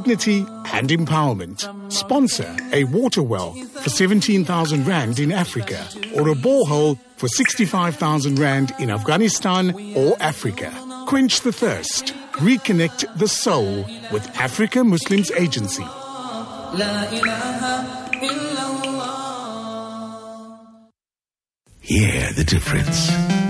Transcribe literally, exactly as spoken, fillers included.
dignity and empowerment. Sponsor a water well for seventeen thousand rand in Africa or a borehole for sixty-five thousand rand in Afghanistan or Africa. Quench the thirst. Reconnect the soul with Africa Muslims Agency. Hear the difference.